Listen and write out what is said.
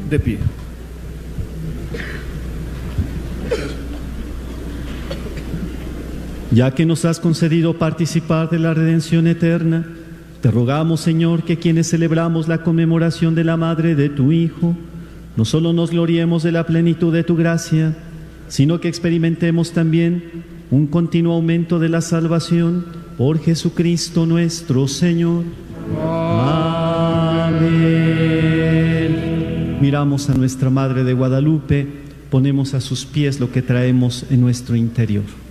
de pie. Ya que nos has concedido participar de la redención eterna, te rogamos, Señor, que quienes celebramos la conmemoración de la Madre de tu Hijo, no solo nos gloriemos de la plenitud de tu gracia, sino que experimentemos también un continuo aumento de la salvación por Jesucristo nuestro Señor. Amén. Miramos a nuestra Madre de Guadalupe, ponemos a sus pies lo que traemos en nuestro interior.